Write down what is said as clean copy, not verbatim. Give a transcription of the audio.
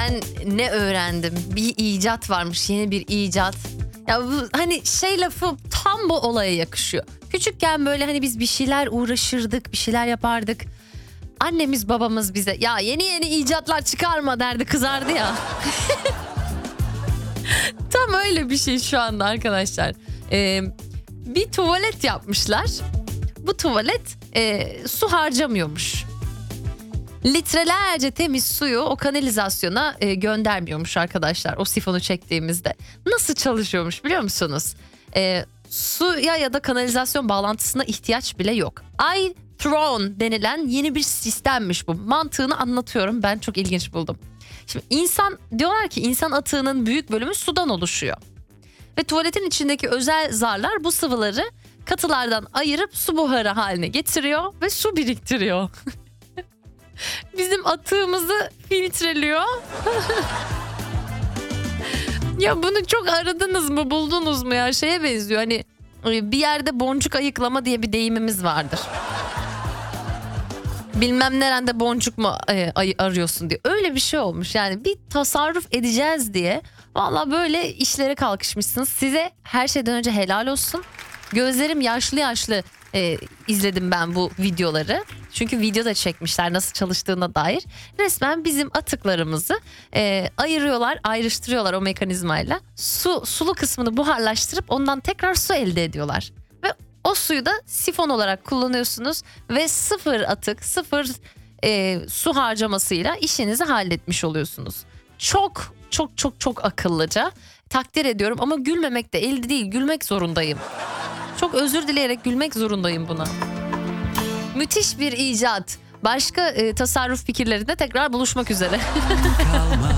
ben ne öğrendim? Bir icat varmış, yeni bir icat. Ya bu hani şey lafı tam bu olaya yakışıyor. Küçükken böyle hani biz bir şeyler uğraşırdık, bir şeyler yapardık. Annemiz babamız bize ya yeni icatlar çıkarma derdi, kızardı ya. Tam öyle bir şey şu anda arkadaşlar. Bir tuvalet yapmışlar. Bu tuvalet su harcamıyormuş. Litrelerce temiz suyu o kanalizasyona göndermiyormuş arkadaşlar, o sifonu çektiğimizde. Nasıl çalışıyormuş biliyor musunuz? Suya ya da kanalizasyon bağlantısına ihtiyaç bile yok. iThrone denilen yeni bir sistemmiş bu. Mantığını anlatıyorum, ben çok ilginç buldum. Şimdi diyorlar ki insan atığının büyük bölümü sudan oluşuyor. Ve tuvaletin içindeki özel zarlar bu sıvıları katılardan ayırıp su buharı haline getiriyor ve su biriktiriyor. Bizim atığımızı filtreliyor. Ya bunu çok aradınız mı, buldunuz mu ya? Şeye benziyor, hani bir yerde boncuk ayıklama diye bir deyimimiz vardır. Bilmem nerede boncuk mu arıyorsun diye. Öyle bir şey olmuş yani, bir tasarruf edeceğiz diye. Valla böyle işlere kalkışmışsınız. Size her şeyden önce helal olsun. Gözlerim yaşlı yaşlı izledim ben bu videoları. Çünkü video da çekmişler nasıl çalıştığına dair. Resmen bizim atıklarımızı ayırıyorlar, ayrıştırıyorlar o mekanizmayla. Sulu kısmını buharlaştırıp ondan tekrar su elde ediyorlar. Ve o suyu da sifon olarak kullanıyorsunuz ve sıfır atık, sıfır su harcamasıyla işinizi halletmiş oluyorsunuz. Çok çok çok çok akıllıca. Takdir ediyorum ama gülmemek de elde değil, gülmek zorundayım. Çok özür dileyerek gülmek zorundayım buna. Müthiş bir icat. Başka tasarruf fikirlerinde tekrar buluşmak üzere.